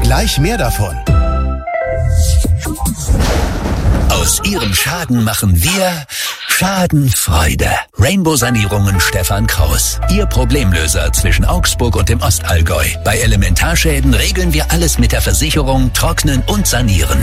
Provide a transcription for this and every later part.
Gleich mehr davon. Aus Ihrem Schaden machen wir Schadenfreude. Rainbow Sanierungen Stefan Kraus. Ihr Problemlöser zwischen Augsburg und dem Ostallgäu. Bei Elementarschäden regeln wir alles mit der Versicherung, trocknen und sanieren.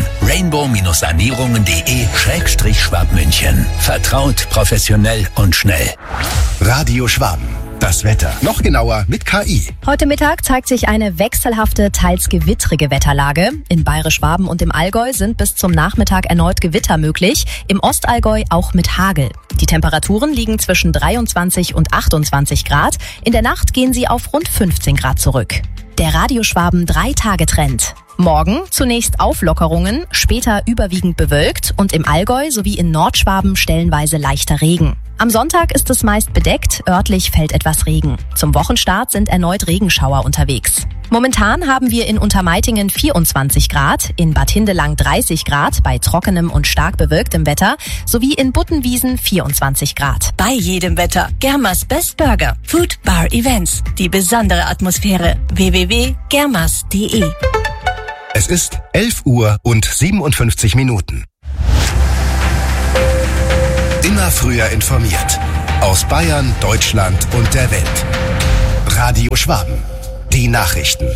Rainbow-sanierungen.de/Schwabmünchen. Vertraut, professionell und schnell. Radio Schwaben. Das Wetter. Noch genauer mit KI. Heute Mittag zeigt sich eine wechselhafte, teils gewittrige Wetterlage. In Bayerisch-Schwaben und im Allgäu sind bis zum Nachmittag erneut Gewitter möglich. Im Ostallgäu auch mit Hagel. Die Temperaturen liegen zwischen 23 und 28 Grad. In der Nacht gehen sie auf rund 15 Grad zurück. Der Radio Schwaben 3-Tage-Trend. Morgen zunächst Auflockerungen, später überwiegend bewölkt und im Allgäu sowie in Nordschwaben stellenweise leichter Regen. Am Sonntag ist es meist bedeckt, örtlich fällt etwas Regen. Zum Wochenstart sind erneut Regenschauer unterwegs. Momentan haben wir in Untermeitingen 24 Grad, in Bad Hindelang 30 Grad bei trockenem und stark bewölktem Wetter sowie in Buttenwiesen 24 Grad. Bei jedem Wetter Germas Best Burger, Food Bar Events. Die besondere Atmosphäre. www.germas.de. Es ist 11:57 . Immer früher informiert. Aus Bayern, Deutschland und der Welt. Radio Schwaben. Die Nachrichten.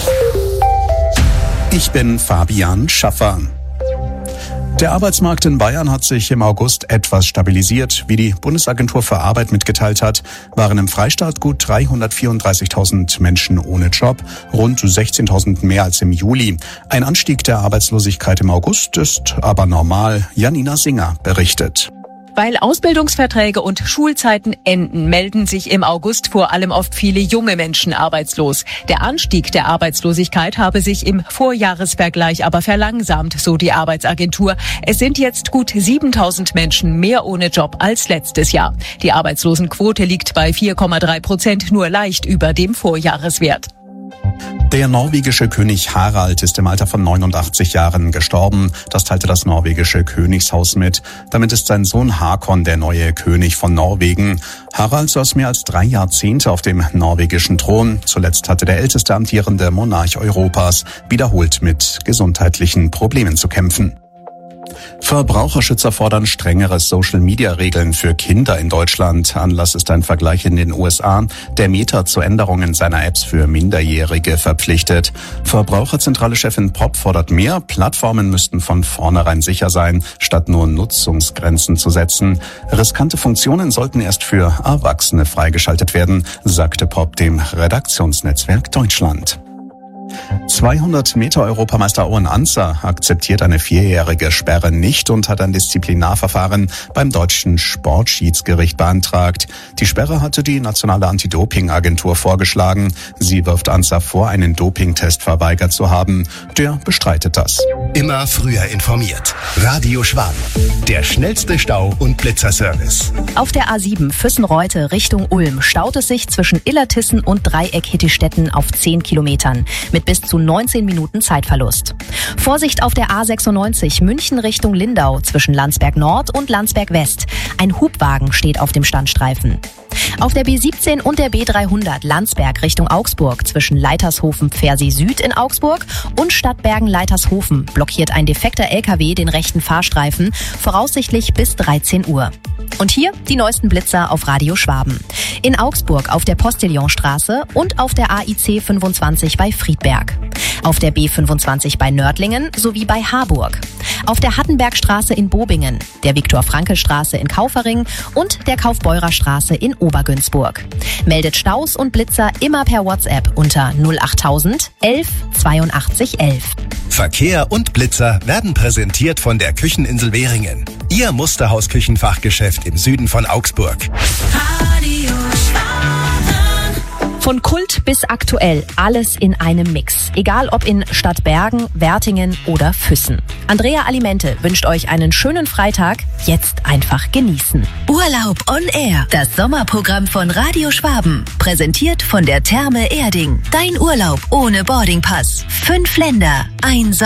Ich bin Fabian Schaffer. Der Arbeitsmarkt in Bayern hat sich im August etwas stabilisiert. Wie die Bundesagentur für Arbeit mitgeteilt hat, waren im Freistaat gut 334.000 Menschen ohne Job, rund 16.000 mehr als im Juli. Ein Anstieg der Arbeitslosigkeit im August ist aber normal. Janina Singer berichtet. Weil Ausbildungsverträge und Schulzeiten enden, melden sich im August vor allem oft viele junge Menschen arbeitslos. Der Anstieg der Arbeitslosigkeit habe sich im Vorjahresvergleich aber verlangsamt, so die Arbeitsagentur. Es sind jetzt gut 7.000 Menschen mehr ohne Job als letztes Jahr. Die Arbeitslosenquote liegt bei 4,3%, nur leicht über dem Vorjahreswert. Der norwegische König Harald ist im Alter von 89 Jahren gestorben. Das teilte das norwegische Königshaus mit. Damit ist sein Sohn Hakon der neue König von Norwegen. Harald saß mehr als 3 Jahrzehnte auf dem norwegischen Thron. Zuletzt hatte der älteste amtierende Monarch Europas wiederholt mit gesundheitlichen Problemen zu kämpfen. Verbraucherschützer fordern strengere Social-Media-Regeln für Kinder in Deutschland. Anlass ist ein Vergleich in den USA, der Meta zu Änderungen seiner Apps für Minderjährige verpflichtet. Verbraucherzentrale Chefin Popp fordert mehr. Plattformen müssten von vornherein sicher sein, statt nur Nutzungsgrenzen zu setzen. Riskante Funktionen sollten erst für Erwachsene freigeschaltet werden, sagte Popp dem Redaktionsnetzwerk Deutschland. 200-Meter-Europameister Owen Ancer akzeptiert eine 4-jährige Sperre nicht und hat ein Disziplinarverfahren beim deutschen Sportschiedsgericht beantragt. Die Sperre hatte die nationale Anti-Doping-Agentur vorgeschlagen. Sie wirft Ancer vor, einen Dopingtest verweigert zu haben. Der bestreitet das. Immer früher informiert. Radio Schwaben. Der schnellste Stau- und Blitzerservice. Auf der A7 Füssen-Reute Richtung Ulm staut es sich zwischen Illertissen und Dreieck-Hittistetten auf 10 Kilometern. Mit bis zu 19 Minuten Zeitverlust. Vorsicht auf der A96 München Richtung Lindau zwischen Landsberg Nord und Landsberg West. Ein Hubwagen steht auf dem Standstreifen. Auf der B17 und der B300 Landsberg Richtung Augsburg zwischen Leitershofen-Pfersee Süd in Augsburg und Stadtbergen-Leitershofen blockiert ein defekter LKW den rechten Fahrstreifen, voraussichtlich bis 13 Uhr. Und hier die neuesten Blitzer auf Radio Schwaben. In Augsburg auf der Postillonstraße und auf der AIC 25 bei Friedberg. Auf der B25 bei Nördlingen sowie bei Harburg. Auf der Hattenbergstraße in Bobingen, der Viktor-Frankl-Straße in Kaufering und der Kaufbeurerstraße in Obergünzburg. Meldet Staus und Blitzer immer per WhatsApp unter 08000 11 82 11. Verkehr und Blitzer werden präsentiert von der Kücheninsel Währingen. Ihr Musterhausküchenfachgeschäft im Süden von Augsburg. Radio Schwaben. Von Kult bis aktuell, alles in einem Mix. Egal ob in Stadtbergen, Wertingen oder Füssen. Andrea Alimente wünscht euch einen schönen Freitag. Jetzt einfach genießen. Urlaub on Air. Das Sommerprogramm von Radio Schwaben. Präsentiert von der Therme Erding. Dein Urlaub ohne Boardingpass. 5 Länder, ein